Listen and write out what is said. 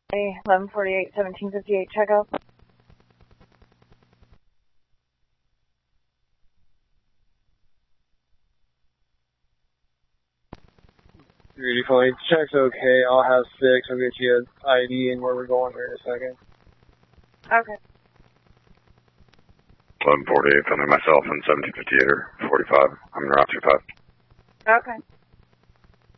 1148, 1758, checkup. Beautiful. Check's okay. I'll have 6. I'll get you an ID and where we're going here in a second. Okay. 1148, filming myself in 1758 or 45. I'm in Route 25. Okay.